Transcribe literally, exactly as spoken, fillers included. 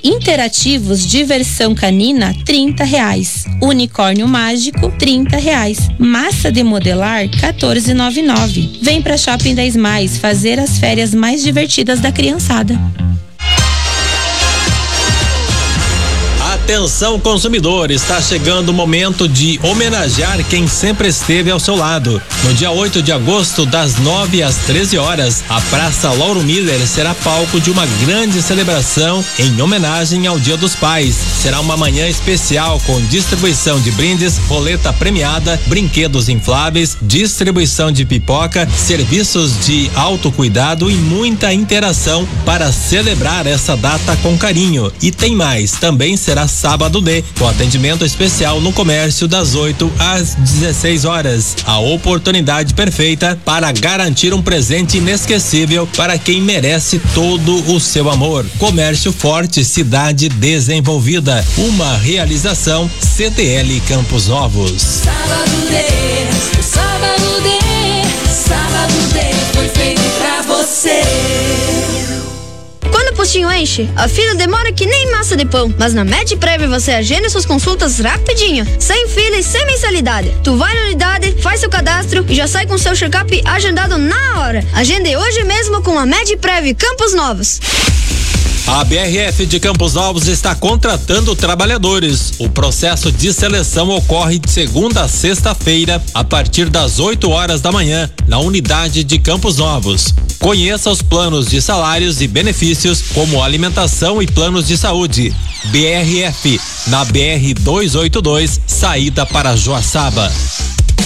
Interativos diversão canina, trinta reais. Unicórnio mágico, trinta reais. Massa de modelar, quatorze e noventa e nove. Vem pra Shopping dez mais fazer as férias mais divertidas da criançada. Atenção, consumidor, está chegando o momento de homenagear quem sempre esteve ao seu lado. No dia oito de agosto, das nove às treze horas, a Praça Lauro Miller será palco de uma grande celebração em homenagem ao Dia dos Pais. Será uma manhã especial com distribuição de brindes, roleta premiada, brinquedos infláveis, distribuição de pipoca, serviços de autocuidado e muita interação para celebrar essa data com carinho. E tem mais, também será sábado D, com atendimento especial no comércio das oito às dezesseis horas. A oportunidade perfeita para garantir um presente inesquecível para quem merece todo o seu amor. Comércio forte, cidade desenvolvida. Uma realização C T L Campos Novos. Sábado D, sábado D, sábado D foi feito pra você. Quando o postinho enche, a fila demora que nem massa de pão. Mas na MedPrev você agenda suas consultas rapidinho, sem fila e sem mensalidade. Tu vai na unidade, faz seu cadastro e já sai com seu check-up agendado na hora. Agende hoje mesmo com a MedPrev Campos Novos. A B R F de Campos Novos está contratando trabalhadores. O processo de seleção ocorre de segunda a sexta-feira, a partir das oito horas da manhã, na unidade de Campos Novos. Conheça os planos de salários e benefícios, como alimentação e planos de saúde. B R F, na B R duzentos e oitenta e dois, saída para Joaçaba.